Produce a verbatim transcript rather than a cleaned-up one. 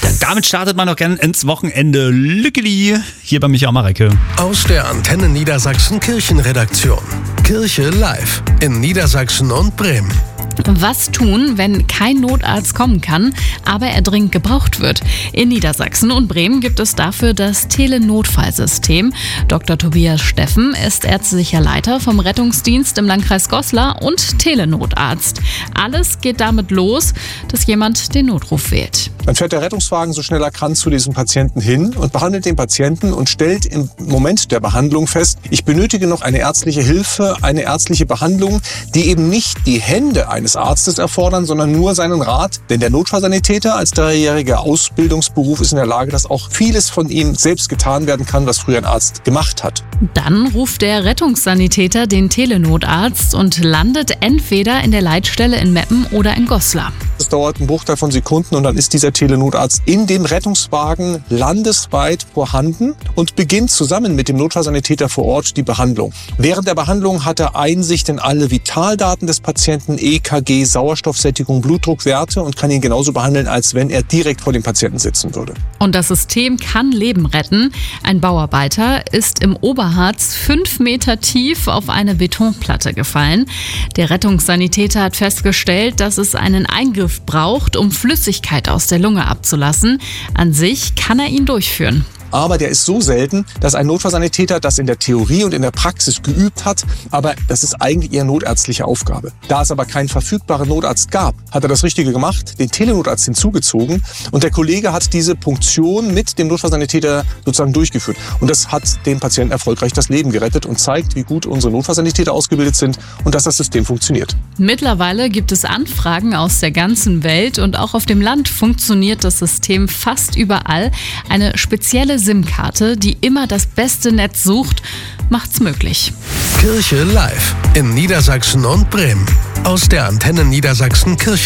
Damit startet man noch gerne ins Wochenende. Lückeli, hier bei Michael Marecke. Aus der Antenne Niedersachsen Kirchenredaktion. Kirche live in Niedersachsen und Bremen. Was tun, wenn kein Notarzt kommen kann, aber er dringend gebraucht wird? In Niedersachsen und Bremen gibt es dafür das Telenotfallsystem. Doktor Tobias Steffen ist ärztlicher Leiter vom Rettungsdienst im Landkreis Goslar und Telenotarzt. Alles geht damit los, dass jemand den Notruf wählt. Dann fährt der Rettungswagen so schnell er kann zu diesem Patienten hin und behandelt den Patienten und stellt im Moment der Behandlung fest, ich benötige noch eine ärztliche Hilfe, eine ärztliche Behandlung, die eben nicht die Hände eines Arztes erfordern, sondern nur seinen Rat. Denn der Notfallsanitäter als dreijähriger Ausbildungsberuf ist in der Lage, dass auch vieles von ihm selbst getan werden kann, was früher ein Arzt gemacht hat. Dann ruft der Rettungssanitäter den Telenotarzt und landet entweder in der Leitstelle in Meppen oder in Goslar. Es dauert einen Bruchteil von Sekunden und dann ist dieser Telenotarzt in dem Rettungswagen landesweit vorhanden und beginnt zusammen mit dem Notfallsanitäter vor Ort die Behandlung. Während der Behandlung hat er Einsicht in alle Vitaldaten des Patienten, E K G, Sauerstoffsättigung, Blutdruckwerte und kann ihn genauso behandeln, als wenn er direkt vor dem Patienten sitzen würde. Und das System kann Leben retten. Ein Bauarbeiter ist im Oberharz fünf Meter tief auf eine Betonplatte gefallen. Der Rettungssanitäter hat festgestellt, dass es einen Eingriff braucht, um Flüssigkeit aus der Lunge abzulassen. An sich kann er ihn durchführen. Aber der ist so selten, dass ein Notfallsanitäter das in der Theorie und in der Praxis geübt hat. Aber das ist eigentlich eher notärztliche Aufgabe. Da es aber keinen verfügbaren Notarzt gab, hat er das Richtige gemacht, den Telenotarzt hinzugezogen. Und der Kollege hat diese Punktion mit dem Notfallsanitäter sozusagen durchgeführt. Und das hat dem Patienten erfolgreich das Leben gerettet und zeigt, wie gut unsere Notfallsanitäter ausgebildet sind und dass das System funktioniert. Mittlerweile gibt es Anfragen aus der ganzen Welt und auch auf dem Land funktioniert das System fast überall. Eine spezielle SIM-Karte, die immer das beste Netz sucht, macht's möglich. Kirche live in Niedersachsen und Bremen. Aus der Antenne Niedersachsen Kirchen.